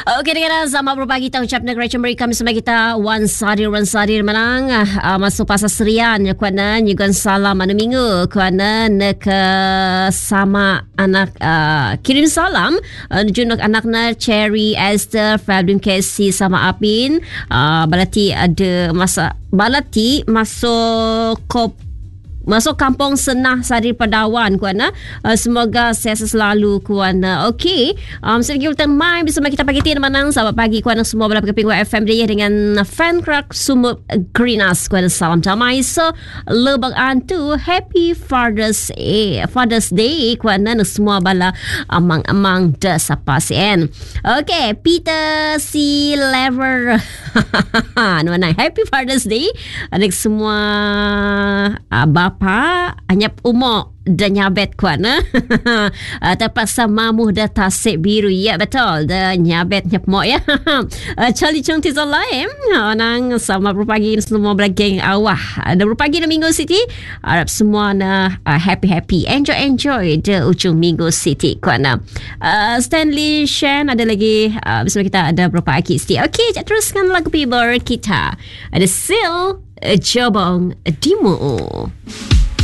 Okey, dengan Zama berbagi tahu ucap negara mereka bersama kita Wan Sadir menang masuk pasal serian kuana nyugan salam anu minggu kuana nak sama anak kirim salam junuk anakna Cherry Esther Fabian Casey sama Apin balati ada balati masuk kampung Senah Sadir Padawan kuana. Semoga sehat selalu kuana. Okey, sedikit hutan mai bersama kita pagi tiada manang sahabat pagi kuana semua bala pengeping FM dia dengan fan crack sumut Greenas kuana salam damai so lebang antu happy Father's Day kuana semua bala amang dah sapa sen. Okey, Peter C Lever mana happy Father's Day adik semua bapa anyap umur dan nyabet kuana terpaksa mamuh dah tasik biru ya betul dah nyabet nyap mok ya Charlie Chung Tizalaim nang sama berpagi semua bergeng awah ada berpagi di Minggu City harap semua na happy enjoy the ujung Minggu City kuana. Stanley Shen ada lagi bersama kita ada berapa akik okey teruskan lagu people kita ada Sil Jabang Dimo.